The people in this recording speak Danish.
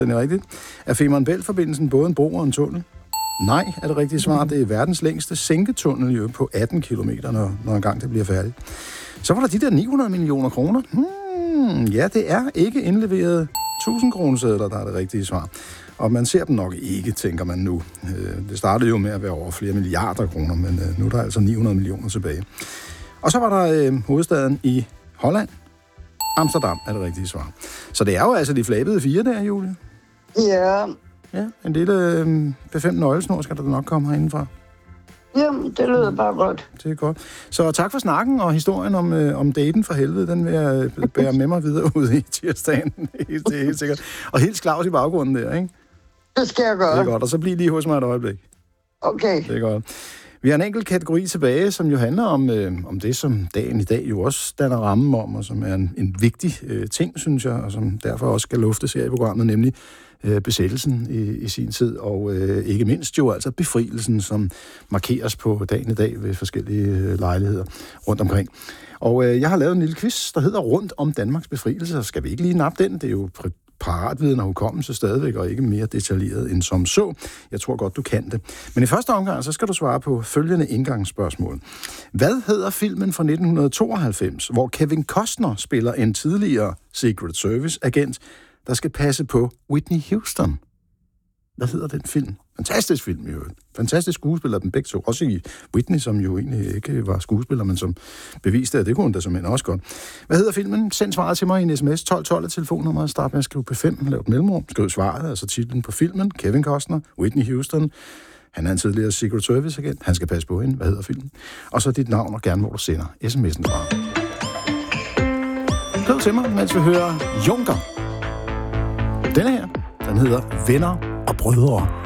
Den er rigtigt. Er Femern Bælt-forbindelsen både en bro og en tunnel? Nej, er det rigtige svar. Det er verdens længste sænketunnel jo på 18 kilometer, når engang det bliver færdigt. Så var der de der 900 millioner kroner. Ja, det er ikke indleveret 1000 kronesedler, der er det rigtige svar. Og man ser dem nok ikke, tænker man nu. Det startede jo med at være over flere milliarder kroner, men nu er der altså 900 millioner tilbage. Og så var der hovedstaden i Holland. Amsterdam er det rigtige svar. Så det er jo altså de flabede 4 der, Julie. Ja. Ja, en lille B5 nøglesnor skal der nok komme herindefra. Jamen, det lyder bare godt. Det er godt. Så tak for snakken og historien om daten for helvede. Den vil jeg bære med mig videre ud i tirsdagen. Det er helt sikkert. Og helt Claus i baggrunden der, ikke? Det skal jeg gøre. Det er godt. Og så bliv lige hos mig et øjeblik. Okay. Det er godt. Vi har en enkelt kategori tilbage, som jo handler om det, som dagen i dag jo også danner rammen om, og som er en vigtig ting, synes jeg, og som derfor også skal luftes her i programmet, nemlig besættelsen i sin tid, og ikke mindst jo altså befrielsen, som markeres på dagen i dag ved forskellige lejligheder rundt omkring. Og jeg har lavet en lille quiz, der hedder Rundt om Danmarks befrielse, og skal vi ikke lige nappe den? Det er jo paratviden og hukommelse stadigvæk, og ikke mere detaljeret end som så. Jeg tror godt, du kan det. Men i første omgang, så skal du svare på følgende indgangsspørgsmål. Hvad hedder filmen fra 1992, hvor Kevin Costner spiller en tidligere Secret Service-agent, der skal passe på Whitney Houston? Hvad hedder den film? Fantastisk film, jo. Fantastisk skuespiller, dem begge to. Også i Whitney, som jo egentlig ikke var skuespiller, men som beviste, at det kunne hun da simpelthen også godt. Hvad hedder filmen? Send svaret til mig i en sms. 1212 er telefonnummeret. Start med at skrive P5. Lav et mellemrum. Skriv svaret, altså titlen på filmen. Kevin Costner, Whitney Houston. Han er en tidligere Secret Service-agent. Han skal passe på hende. Hvad hedder filmen? Og så dit navn og gerne, hvor du sender sms'en fra. Skriv til mig, mens vi hører Junker. Denne her, den hedder Venner og Brødre.